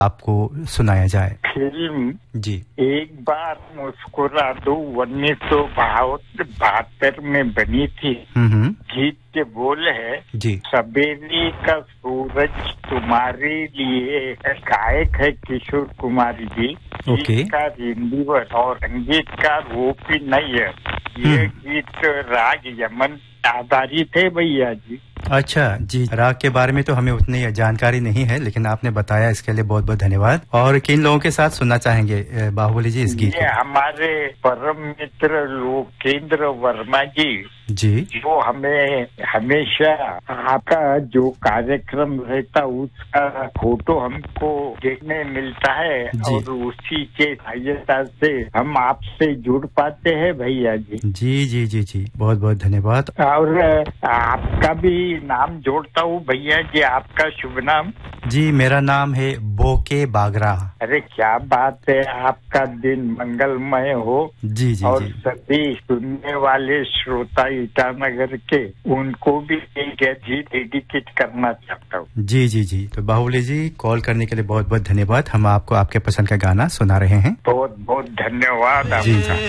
आपको सुनाया जाए? फिल्म जी एक बार मुस्कुरा दो 1972 में बनी थी। गीत के बोल है जी सवेरे का सूरज तुम्हारे लिए है। गायक है किशोर कुमार जी। ओके। गीतकार इंदिवर और संगीतकार ओपी नैयर। ये गीत राग यमन आधारित है भैया जी। अच्छा जी, राग के बारे में तो हमें उतनी जानकारी नहीं है, लेकिन आपने बताया इसके लिए बहुत बहुत धन्यवाद। और किन लोगों के साथ सुनना चाहेंगे बाहुबली जी इस गीत को? हमारे परम मित्र लोकेंद्र वर्मा जी जो हमें हमेशा आपका जो कार्यक्रम रहता उसका फोटो हमको देखने मिलता है और उसी के सहायता से हम आपसे जुड़ पाते हैं भैया जी। जी जी जी जी, बहुत बहुत धन्यवाद। और आपका भी नाम जोड़ता हूँ भैया जी। आपका शुभ नाम? जी, मेरा नाम है बोके बागरा। अरे क्या बात है, आपका दिन मंगलमय हो। जी जी और जी। सभी सुनने वाले श्रोता ईटानगर के उनको भी एक गीत डेडिकेट करना चाहता हूँ। जी जी जी, तो बाहुबली जी कॉल करने के लिए बहुत बहुत धन्यवाद। हम आपको आपके पसंद का गाना सुना रहे हैं। बहुत बहुत धन्यवाद। जी जी।